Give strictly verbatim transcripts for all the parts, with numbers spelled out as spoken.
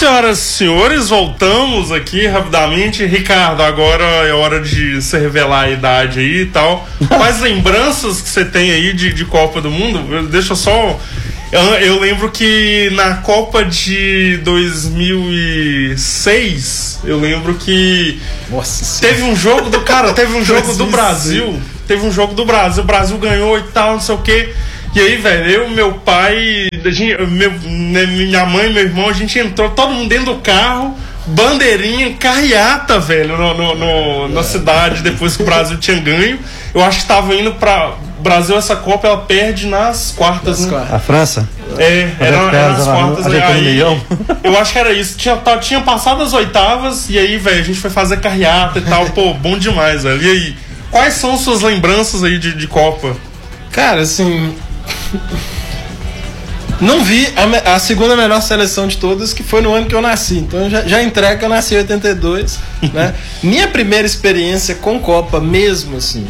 senhoras e senhores, voltamos aqui rapidamente. Ricardo, agora é hora de você revelar a idade aí e tal. Quais lembranças que você tem aí de, de Copa do Mundo? Deixa eu só... Eu, eu lembro que na Copa de dois mil e seis, eu lembro que Nossa teve um jogo do... Cara, teve um jogo do Brasil. Teve um jogo do Brasil. O Brasil ganhou e tal, não sei o quê. E aí, velho, eu, meu pai, a gente, meu, minha mãe e meu irmão, a gente entrou, todo mundo dentro do carro, bandeirinha, carreata, velho, no, no, no, na cidade, depois que o Brasil tinha ganho. Eu acho que tava indo pra... Brasil, essa Copa, ela perde nas quartas, né? A França? É, era, era nas quartas. Aí, aí, eu acho que era isso. Tinha, tinha passado as oitavas, e aí, velho, a gente foi fazer carreata e tal. Pô, bom demais, velho. E aí, quais são suas lembranças aí de, de Copa? Cara, assim... Não vi a, a segunda melhor seleção de todas, que foi no ano que eu nasci. Então já, já entrega que eu nasci em oitenta e dois, né? Minha primeira experiência com Copa mesmo, assim,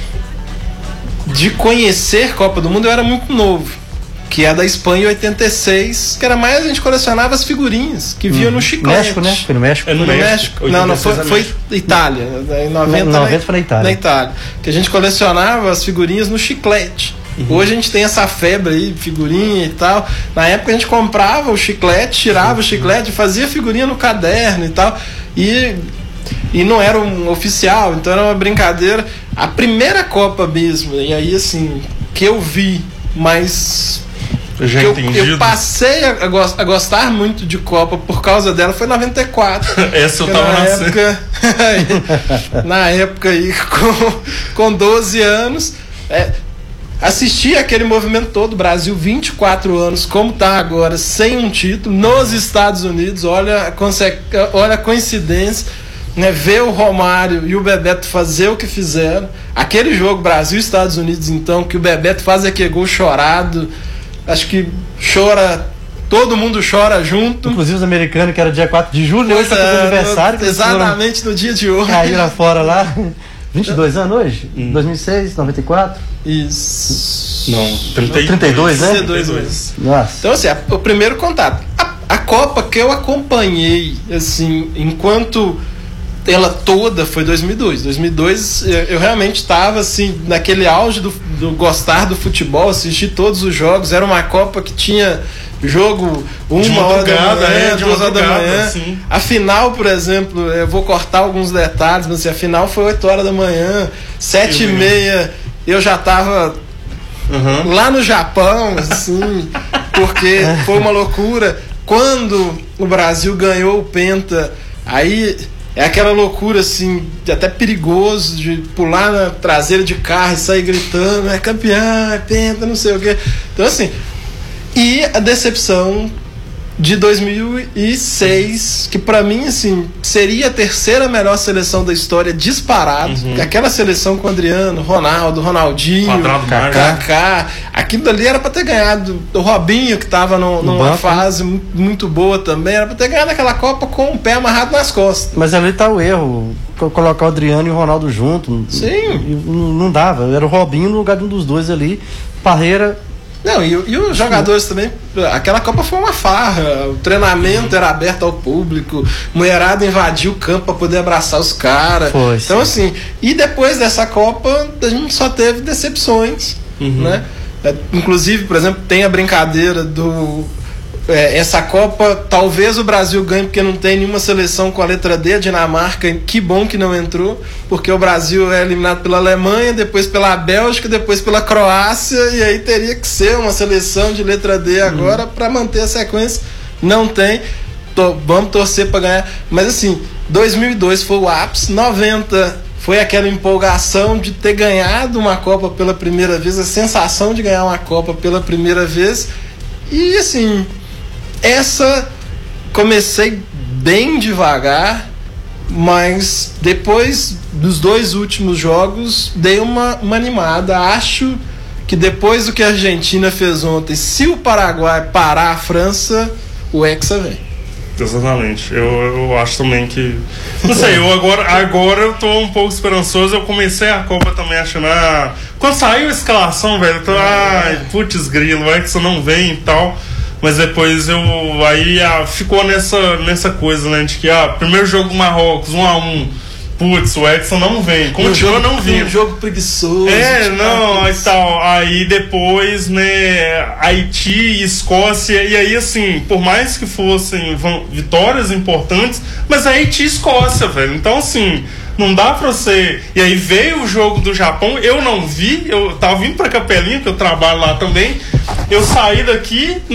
de conhecer Copa do Mundo, eu era muito novo, que é da Espanha em oitenta e seis, que era mais, a gente colecionava as figurinhas que via hum. no chiclete. México, né? Foi no México. É no foi México. Não, não, foi, foi Itália. Em noventa, noventa foi na Itália. Na Itália. Que a gente colecionava as figurinhas no chiclete. Uhum. Hoje a gente tem essa febre aí, figurinha e tal. Na época a gente comprava o chiclete, tirava o chiclete, fazia figurinha no caderno e tal. E, e não era um oficial, então era uma brincadeira. A primeira Copa mesmo, e aí assim, que eu vi, mas já eu, entendido. eu passei a, a gostar muito de Copa por causa dela, foi em noventa e quatro. Essa eu tava na época, na época aí, com, com doze anos, é, assisti aquele movimento todo, Brasil vinte e quatro anos, como tá agora, sem um título, nos Estados Unidos. Olha a, conse- olha a coincidência, né? Ver o Romário e o Bebeto fazer o que fizeram. Aquele jogo Brasil e Estados Unidos, então, que o Bebeto faz aquele gol chorado, acho que chora, todo mundo chora junto. Inclusive os americanos, que era dia quatro de julho, hoje tá é, fazendo aniversário. No, exatamente no dia de hoje. Caíram fora lá. vinte e dois anos hoje? Hum. dois mil e seis, noventa e quatro? Isso. Não, trinta e dois, trinta e dois, né? trinta e dois. Nossa. Então, assim, a, o primeiro contato. A, a Copa que eu acompanhei, assim, enquanto ela toda, foi dois mil e dois. dois mil e dois eu, eu realmente estava, assim, naquele auge do, do gostar do futebol, assisti todos os jogos. Era uma Copa que tinha jogo uma hora da manhã, é, duas horas da manhã. Assim. A final, por exemplo, eu vou cortar alguns detalhes, mas assim, a final foi oito horas da manhã, sete e meia, eu já tava uhum. lá no Japão, assim, porque foi uma loucura. Quando o Brasil ganhou o Penta, aí é aquela loucura, assim, até perigoso, de pular na traseira de carro e sair gritando, é campeão, é Penta, não sei o quê. Então, assim, e a decepção de dois mil e seis, que pra mim, assim, seria a terceira melhor seleção da história, disparado. Uhum. Aquela seleção com Adriano, Ronaldo, Ronaldinho, Kaká, aquilo dali era pra ter ganhado. O Robinho, que tava no, numa banco, fase muito boa também, era pra ter ganhado aquela Copa com o pé amarrado nas costas. Mas ali tá o erro, colocar o Adriano e o Ronaldo junto. Sim. Não, não dava, era o Robinho no lugar de um dos dois ali. Parreira. Não, e, e os jogadores também, aquela Copa foi uma farra, o treinamento era aberto ao público, mulherada invadiu o campo para poder abraçar os caras. Então, assim, e depois dessa Copa a gente só teve decepções, uhum. né? É, inclusive, por exemplo, tem a brincadeira do é, essa Copa, talvez o Brasil ganhe porque não tem nenhuma seleção com a letra D, a Dinamarca, que bom que não entrou, porque o Brasil é eliminado pela Alemanha, depois pela Bélgica, depois pela Croácia, e aí teria que ser uma seleção de letra D agora, hum. para manter a sequência. Não tem, Tô, vamos torcer para ganhar, mas assim, dois mil e dois foi o ápice, noventa foi aquela empolgação de ter ganhado uma Copa pela primeira vez, a sensação de ganhar uma Copa pela primeira vez, e assim, essa comecei bem devagar, mas depois dos dois últimos jogos dei uma, uma animada. Acho que depois do que a Argentina fez ontem, se o Paraguai parar a França, o Hexa vem. Exatamente, eu, eu acho também que, não sei, eu agora, agora eu tô um pouco esperançoso. Eu comecei a Copa também achando, ah, quando saiu a escalação, velho, eu tô, ai, putz grilo, o Hexa não vem e tal. Mas depois eu. Aí ah, ficou nessa, nessa coisa, né? De que, ah, primeiro jogo do Marrocos, um a um. Putz, o Edson não vem. Continua um não vindo. Um jogo preguiçoso. É, não, e tal. Aí depois, né, Haiti e Escócia. E aí, assim, por mais que fossem vitórias importantes, mas Haiti e Escócia, velho. Então, assim, não dá pra você. E aí veio o jogo do Japão, eu não vi. Eu tava vindo pra Capelinha, que eu trabalho lá também. Eu saí daqui.